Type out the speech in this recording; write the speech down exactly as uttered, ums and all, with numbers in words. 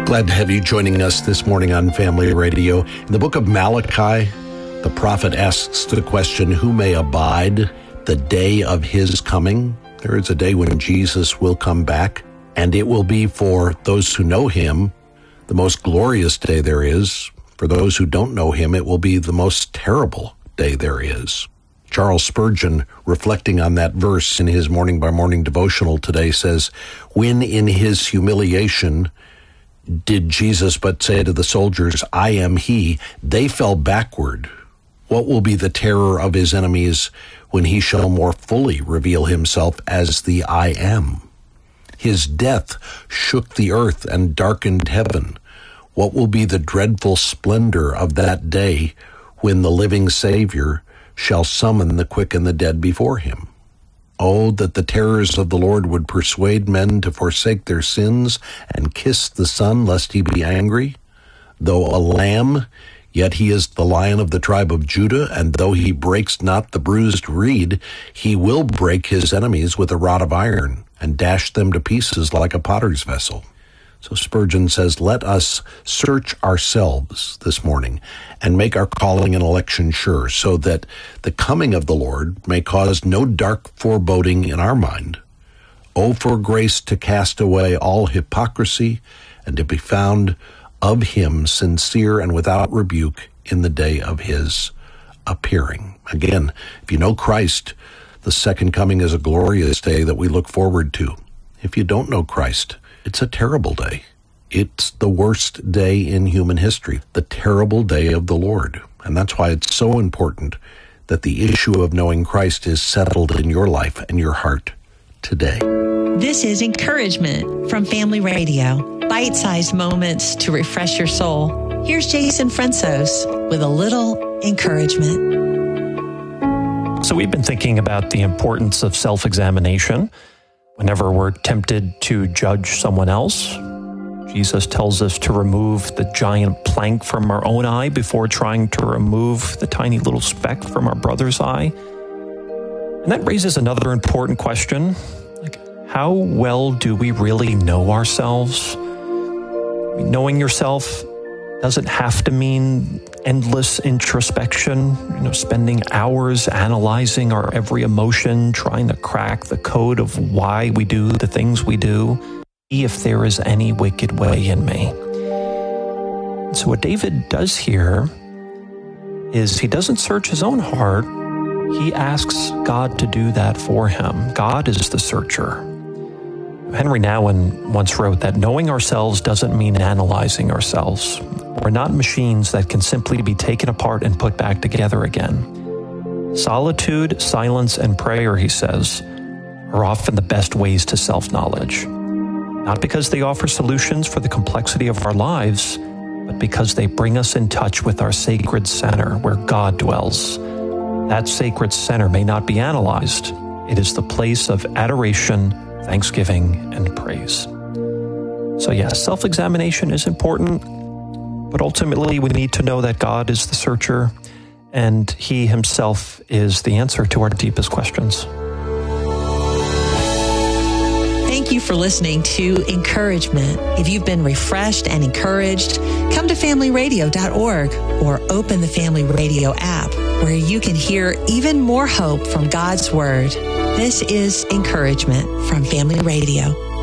Glad to have you joining us this morning on Family Radio. In the book of Malachi, the prophet asks the question, who may abide the day of his coming? There is a day when Jesus will come back, and it will be for those who know him the most glorious day there is. For those who don't know him, it will be the most terrible day there is. Charles Spurgeon, reflecting on that verse in his Morning by Morning devotional today, says, when in his humiliation did Jesus but say to the soldiers, I am he, they fell backward. What will be the terror of his enemies when he shall more fully reveal himself as the I am? His death shook the earth and darkened heaven. What will be the dreadful splendor of that day when the living Savior shall summon the quick and the dead before him? Oh, that the terrors of the Lord would persuade men to forsake their sins and kiss the Son, lest he be angry. Though a lamb, yet he is the Lion of the tribe of Judah, and though he breaks not the bruised reed, he will break his enemies with a rod of iron, and dash them to pieces like a potter's vessel. So Spurgeon says, let us search ourselves this morning and make our calling and election sure, so that the coming of the Lord may cause no dark foreboding in our mind. Oh, for grace to cast away all hypocrisy and to be found of him sincere and without rebuke in the day of his appearing. Again, if you know Christ, the second coming is a glorious day that we look forward to. If you don't know Christ, it's a terrible day. It's the worst day in human history, the terrible day of the Lord. And that's why it's so important that the issue of knowing Christ is settled in your life and your heart today. This is Encouragement from Family Radio. Bite-sized moments to refresh your soul. Here's Jason Fransos with a little encouragement. So we've been thinking about the importance of self-examination. Whenever we're tempted to judge someone else, Jesus tells us to remove the giant plank from our own eye before trying to remove the tiny little speck from our brother's eye. And that raises another important question, like, how well do we really know ourselves? I mean, knowing yourself doesn't have to mean endless introspection, you know, spending hours analyzing our every emotion, trying to crack the code of why we do the things we do, if there is any wicked way in me. So what David does here is he doesn't search his own heart. He asks God to do that for him. God is the searcher. Henry Nouwen once wrote that knowing ourselves doesn't mean analyzing ourselves. We're not machines that can simply be taken apart and put back together again. Solitude, silence, and prayer, he says, are often the best ways to self-knowledge. Not because they offer solutions for the complexity of our lives, but because they bring us in touch with our sacred center where God dwells. That sacred center may not be analyzed. It is the place of adoration, thanksgiving, and praise. So yes, self-examination is important, but ultimately we need to know that God is the searcher and he himself is the answer to our deepest questions. Thank you for listening to Encouragement. If you've been refreshed and encouraged, come to family radio dot org or open the Family Radio app where you can hear even more hope from God's Word. This is Encouragement from Family Radio.